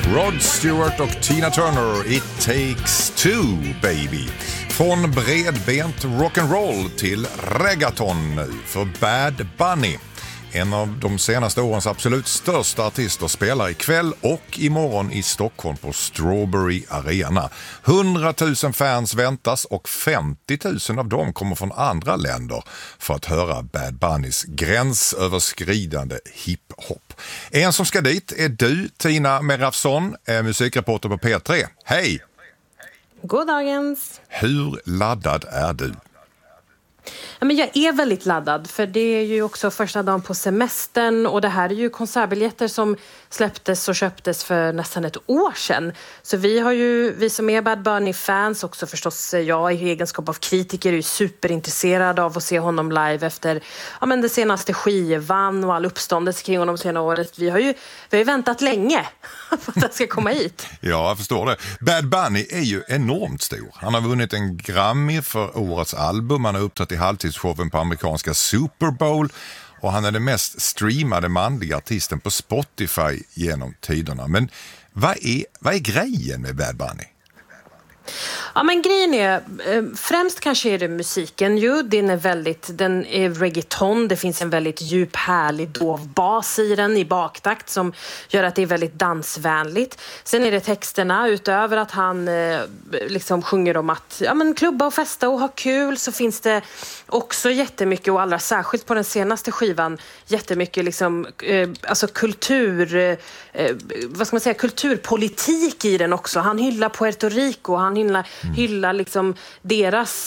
Rod Stewart och Tina Turner, It Takes Two, baby. Från bredbent rock'n'roll till reggaeton nu för Bad Bunny. En av de senaste årens absolut största artister spelar ikväll och imorgon i Stockholm på Strawberry Arena. 100 000 fans väntas och 50 000 av dem kommer från andra länder för att höra Bad Bunnys gränsöverskridande hiphop. En som ska dit är du, Tina Merafson, musikreporter på P3. Hej! God dagens! Hur laddad är du? Ja, men jag är väldigt laddad, för det är ju också första dagen på semestern och det här är ju konsertbiljetter som släpptes och köptes för nästan ett år sedan. Så vi som är Bad Bunny-fans, också förstås jag i egenskap av kritiker, är ju superintresserade av att se honom live efter den senaste skivan och all uppståndelse kring honom senare året. Vi har ju väntat länge för att det ska komma hit. Ja, jag förstår det. Bad Bunny är ju enormt stor. Han har vunnit en Grammy för årets album, han har uppträtt i halvtidsshowen på amerikanska Super Bowl och han är den mest streamade manliga artisten på Spotify genom tiderna. Men vad är grejen med Bad Bunny? Ja, men grejen är, främst kanske är det musiken ju, den är reggaeton, det finns en väldigt djup, härlig dovbas i den i baktakt som gör att det är väldigt dansvänligt. Sen är det texterna, utöver att han liksom sjunger om att klubba och festa och ha kul, så finns det också jättemycket, och allra särskilt på den senaste skivan, jättemycket liksom, kulturpolitik i den också. Han hyllar Puerto Rico, han hyllar liksom deras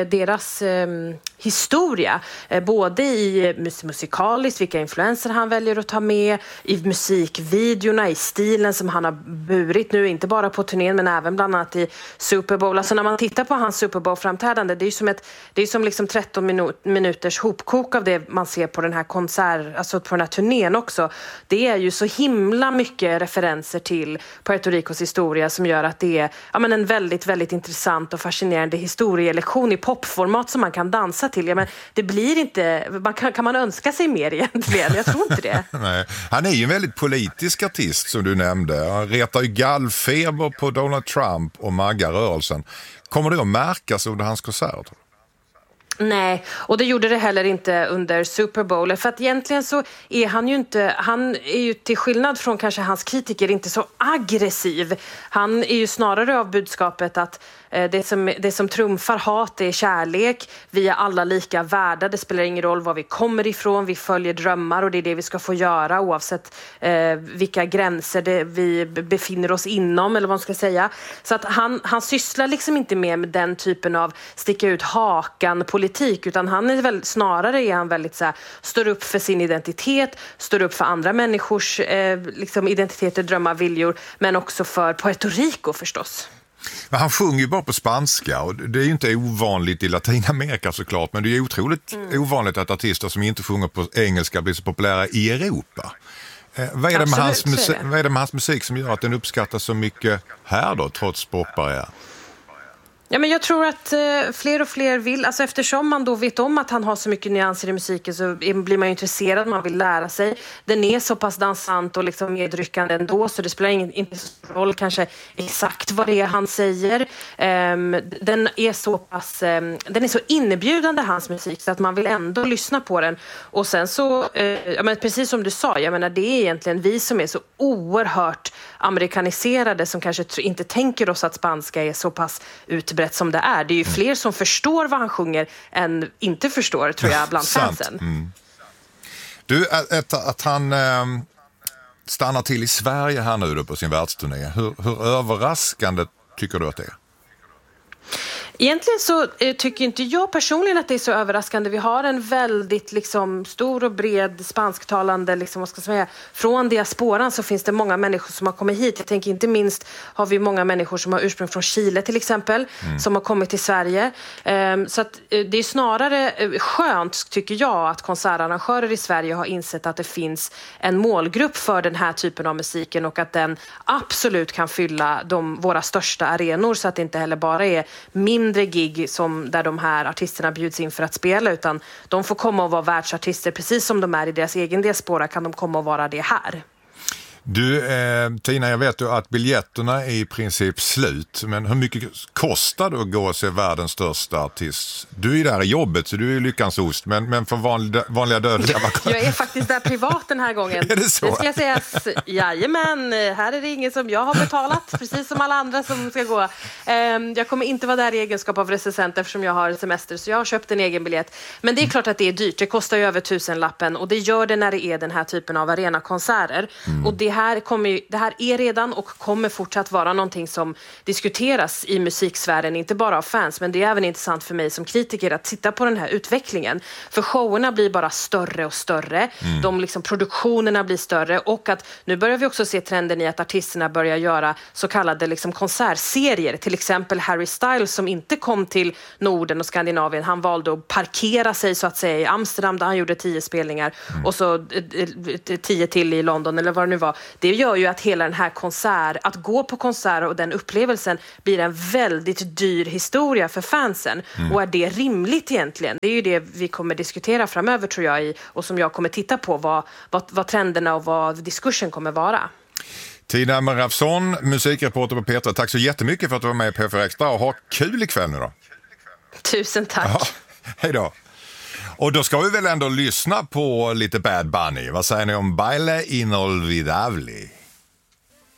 historia, både i musikaliskt, vilka influenser han väljer att ta med, i musikvideorna, i stilen som han har burit nu, inte bara på turnén men även bland annat i Super Bowl. Alltså när man tittar på hans Super Bowl-framträdande, det är som liksom 13 minuters hopkok av det man ser på den här alltså på den här turnén också. Det är ju så himla mycket referenser till Puerto Ricos historia som gör att det är en väldigt, väldigt intressant och fascinerande historielektion i popformat som man kan dansa till. Men det blir inte, kan man önska sig mer egentligen? Jag tror inte det. Nej. Han är ju en väldigt politisk artist som du nämnde. Han retar ju gallfeber på Donald Trump och MAGA-rörelsen. Kommer det att märkas under hans konserter? Nej, och det gjorde det heller inte under Super Bowl, för att egentligen så är han är ju till skillnad från kanske hans kritiker inte så aggressiv. Han är ju snarare av budskapet att det som trumfar hat är kärlek, vi är alla lika värda, det spelar ingen roll var vi kommer ifrån, vi följer drömmar och det är det vi ska få göra oavsett vilka gränser vi befinner oss inom, eller vad man ska säga. Så att han sysslar liksom inte med den typen av sticka ut hakan politik, utan han är väldigt så här, står upp för sin identitet, står upp för andra människors liksom identiteter, drömmar, viljor, men också för Puerto Rico förstås. Men han sjunger ju bara på spanska och det är ju inte ovanligt i Latinamerika såklart, men det är ju otroligt ovanligt att artister som inte sjunger på engelska blir så populära i Europa. Vad är det med hans musik som gör att den uppskattas så mycket här då, trots popbarriär? Ja, men jag tror att fler och fler vill, alltså eftersom man då vet om att han har så mycket nyanser i musiken, så blir man ju intresserad, man vill lära sig. Den är så pass dansant och liksom medryckande ändå, så det spelar inte så stor roll kanske exakt vad det är han säger. Den är så innebjudande, hans musik, så att man vill ändå lyssna på den. Och sen så, precis som du sa, jag menar, det är egentligen vi som är så oerhört amerikaniserade som kanske inte tänker oss att spanska är så pass utbrett som det är. Det är ju fler som förstår vad han sjunger än inte förstår, tror jag, bland fansen. Mm. Du, att han stannar till i Sverige här nu då på sin världsturné, hur överraskande tycker du att det är? Egentligen så tycker inte jag personligen att det är så överraskande. Vi har en väldigt liksom stor och bred spansktalande, liksom, vad ska jag säga, från diasporan så finns det många människor som har kommit hit. Jag tänker inte minst har vi många människor som har ursprung från Chile till exempel, som har kommit till Sverige. Så att det är snarare skönt, tycker jag, att konsertarrangörer i Sverige har insett att det finns en målgrupp för den här typen av musiken och att den absolut kan fylla våra största arenor, så att det inte heller bara är mindre gig där de här artisterna bjuds in för att spela, utan de får komma och vara världsartister precis som de är i deras egen diaspora, kan de komma och vara det här. Du, Tina, jag vet ju att biljetterna är i princip slut, men hur mycket kostar det att gå och se världens största artist? Du är ju där i jobbet, så du är ju lyckans ost, men för vanliga dödliga... Jag är faktiskt där privat den här gången. Är det så? Det ska jag säga, jajamän, här är det ingen som jag har betalat, precis som alla andra som ska gå. Jag kommer inte vara där i egenskap av recensent eftersom jag har semester, så jag har köpt en egen biljett. Men det är klart att det är dyrt, det kostar ju över 1000-lappen och det gör det när det är den här typen av arenakonserter. Och det här är redan och kommer fortsatt vara någonting som diskuteras i musiksfären, inte bara av fans, men det är även intressant för mig som kritiker att titta på den här utvecklingen. För showerna blir bara större och större, produktionerna blir större, och att nu börjar vi också se trenden i att artisterna börjar göra så kallade konsertserier. Till exempel Harry Styles som inte kom till Norden och Skandinavien, han valde att parkera sig så att säga i Amsterdam där han gjorde 10 spelningar och så 10 till i London eller vad det nu var. Det gör ju att hela den här att gå på konserter och den upplevelsen blir en väldigt dyr historia för fansen. Och är det rimligt egentligen? Det är ju det vi kommer diskutera framöver tror jag och som jag kommer titta på vad trenderna och vad diskursen kommer vara. Tina Marafson, musikreporter på Petra. Tack så jättemycket för att du var med i P4 Extra och ha kul ikväll nu då. Tusen tack. Ja, hej då. Och då ska vi väl ändå lyssna på lite Bad Bunny. Vad säger ni om Baile Inolvidable?